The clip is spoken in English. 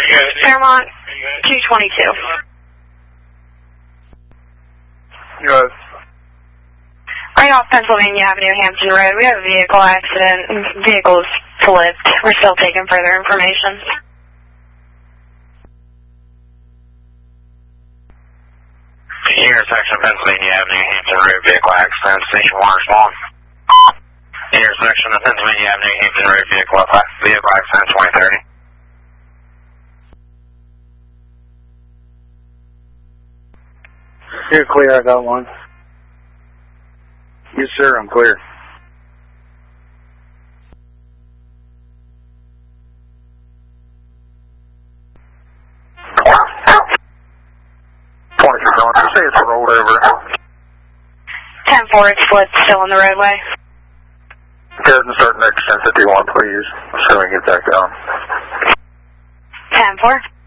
Fairmont 222. Good. Right off Pennsylvania Avenue, Hampton Road. We have a vehicle accident. Vehicle's flipped. We're still taking further information. Intersection of Pennsylvania Avenue, Hampton Road, vehicle accident, station 1 respond. Intersection of Pennsylvania Avenue, Hampton Road, vehicle accident, 2030. You're clear, I got one. Yes, sir, I'm clear. You say it's rolled over. 10-4, it's flipped, still on the roadway. Go ahead and start next 1051, please. So we can get that down. 10-4.